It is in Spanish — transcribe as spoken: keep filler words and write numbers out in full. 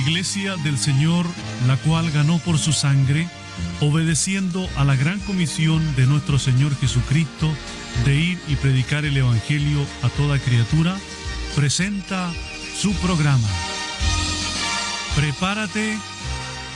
Iglesia del Señor, la cual ganó por su sangre, obedeciendo a la gran comisión de nuestro Señor Jesucristo de ir y predicar el Evangelio a toda criatura, presenta su programa. Prepárate